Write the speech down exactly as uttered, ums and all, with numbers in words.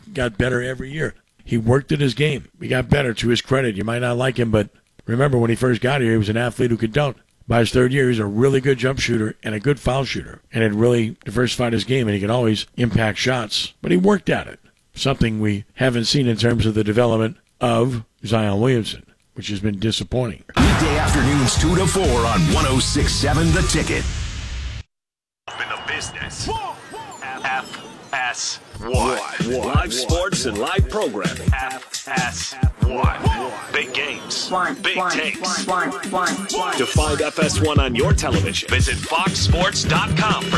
got better every year. He worked at his game. He got better, to his credit. You might not like him, but remember when he first got here, he was an athlete who could dunk. By his third year, he was a really good jump shooter and a good foul shooter, and had really diversified his game, and he could always impact shots. But he worked at it, something we haven't seen in terms of the development of Zion Williamson, which has been disappointing. Weekday afternoons two to four on one oh six point seven The Ticket. In the business. F S one. Live sports and live programming. F S one. Big games. One, Big one, takes. one, one, one, one. To find F S one on your television, visit fox sports dot com for